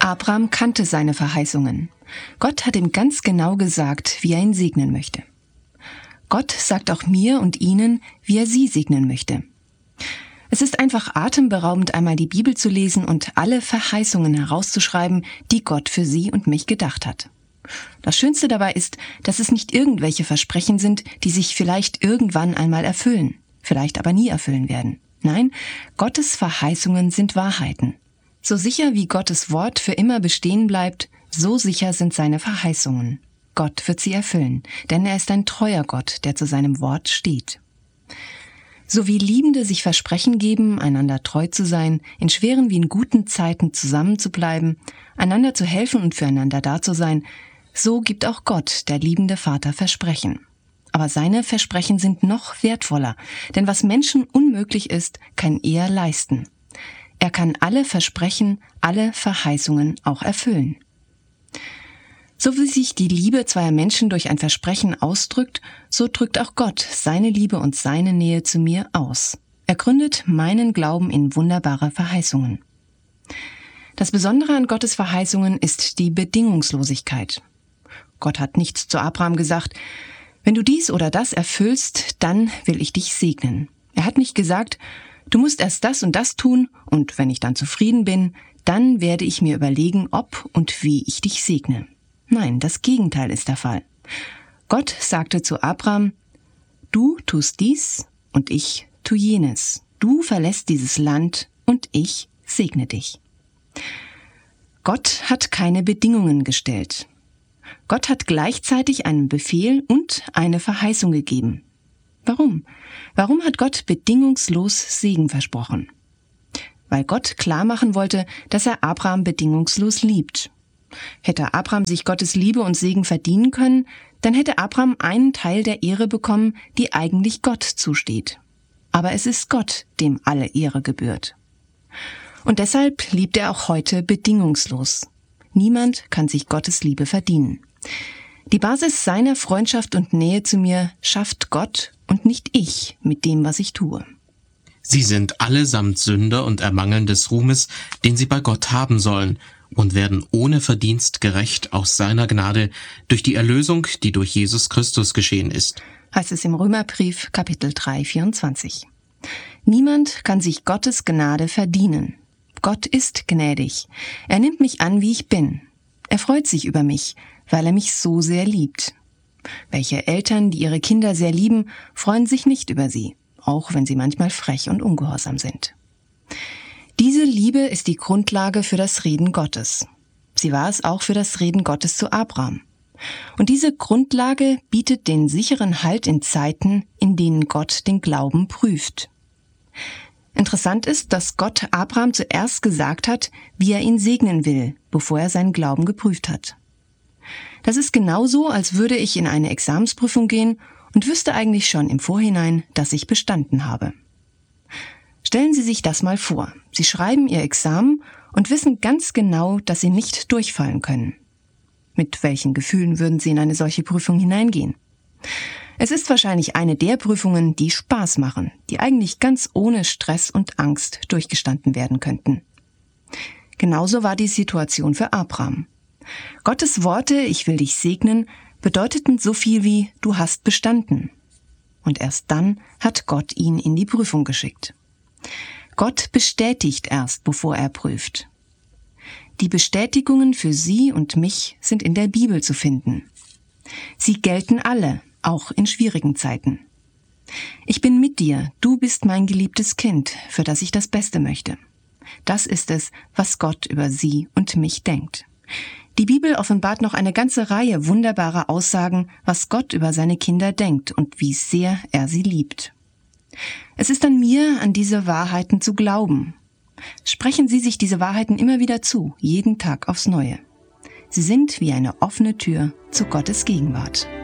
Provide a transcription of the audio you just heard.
Abraham kannte seine Verheißungen. Gott hat ihm ganz genau gesagt, wie er ihn segnen möchte. Gott sagt auch mir und Ihnen, wie er Sie segnen möchte. Es ist einfach atemberaubend, einmal die Bibel zu lesen und alle Verheißungen herauszuschreiben, die Gott für Sie und mich gedacht hat. Das Schönste dabei ist, dass es nicht irgendwelche Versprechen sind, die sich vielleicht irgendwann einmal erfüllen, vielleicht aber nie erfüllen werden. Nein, Gottes Verheißungen sind Wahrheiten. So sicher wie Gottes Wort für immer bestehen bleibt, so sicher sind seine Verheißungen. Gott wird sie erfüllen, denn er ist ein treuer Gott, der zu seinem Wort steht. So wie Liebende sich Versprechen geben, einander treu zu sein, in schweren wie in guten Zeiten zusammenzubleiben, einander zu helfen und füreinander da zu sein, so gibt auch Gott, der liebende Vater, Versprechen. Aber seine Versprechen sind noch wertvoller, denn was Menschen unmöglich ist, kann er leisten. Er kann alle Versprechen, alle Verheißungen auch erfüllen. So wie sich die Liebe zweier Menschen durch ein Versprechen ausdrückt, so drückt auch Gott seine Liebe und seine Nähe zu mir aus. Er gründet meinen Glauben in wunderbare Verheißungen. Das Besondere an Gottes Verheißungen ist die Bedingungslosigkeit. Gott hat nicht zu Abraham gesagt, wenn du dies oder das erfüllst, dann will ich dich segnen. Er hat nicht gesagt, du musst erst das und das tun und wenn ich dann zufrieden bin, dann werde ich mir überlegen, ob und wie ich dich segne. Nein, das Gegenteil ist der Fall. Gott sagte zu Abraham, du tust dies und ich tu jenes. Du verlässt dieses Land und ich segne dich. Gott hat keine Bedingungen gestellt. Gott hat gleichzeitig einen Befehl und eine Verheißung gegeben. Warum? Warum hat Gott bedingungslos Segen versprochen? Weil Gott klar machen wollte, dass er Abraham bedingungslos liebt. Hätte Abraham sich Gottes Liebe und Segen verdienen können, dann hätte Abraham einen Teil der Ehre bekommen, die eigentlich Gott zusteht. Aber es ist Gott, dem alle Ehre gebührt. Und deshalb liebt er auch heute bedingungslos. Niemand kann sich Gottes Liebe verdienen. Die Basis seiner Freundschaft und Nähe zu mir schafft Gott und nicht ich mit dem, was ich tue. Sie sind allesamt Sünder und ermangeln des Ruhmes, den sie bei Gott haben sollen, und werden ohne Verdienst gerecht aus seiner Gnade durch die Erlösung, die durch Jesus Christus geschehen ist. Heißt es im Römerbrief, Kapitel 3, 24. Niemand kann sich Gottes Gnade verdienen. Gott ist gnädig. Er nimmt mich an, wie ich bin. Er freut sich über mich, weil er mich so sehr liebt. Welche Eltern, die ihre Kinder sehr lieben, freuen sich nicht über sie, auch wenn sie manchmal frech und ungehorsam sind. Diese Liebe ist die Grundlage für das Reden Gottes. Sie war es auch für das Reden Gottes zu Abraham. Und diese Grundlage bietet den sicheren Halt in Zeiten, in denen Gott den Glauben prüft. Interessant ist, dass Gott Abraham zuerst gesagt hat, wie er ihn segnen will, bevor er seinen Glauben geprüft hat. Das ist genauso, als würde ich in eine Examensprüfung gehen und wüsste eigentlich schon im Vorhinein, dass ich bestanden habe. Stellen Sie sich das mal vor. Sie schreiben Ihr Examen und wissen ganz genau, dass Sie nicht durchfallen können. Mit welchen Gefühlen würden Sie in eine solche Prüfung hineingehen? Es ist wahrscheinlich eine der Prüfungen, die Spaß machen, die eigentlich ganz ohne Stress und Angst durchgestanden werden könnten. Genauso war die Situation für Abraham. Gottes Worte, ich will dich segnen, bedeuteten so viel wie, du hast bestanden. Und erst dann hat Gott ihn in die Prüfung geschickt. Gott bestätigt erst, bevor er prüft. Die Bestätigungen für Sie und mich sind in der Bibel zu finden. Sie gelten alle, auch in schwierigen Zeiten. Ich bin mit dir, du bist mein geliebtes Kind, für das ich das Beste möchte. Das ist es, was Gott über Sie und mich denkt. Die Bibel offenbart noch eine ganze Reihe wunderbarer Aussagen, was Gott über seine Kinder denkt und wie sehr er sie liebt. Es ist an mir, an diese Wahrheiten zu glauben. Sprechen Sie sich diese Wahrheiten immer wieder zu, jeden Tag aufs Neue. Sie sind wie eine offene Tür zu Gottes Gegenwart.